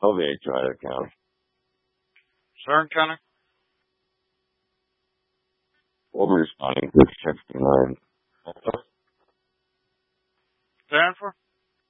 Okay, try to count. Stern County? What were you responding to? 69.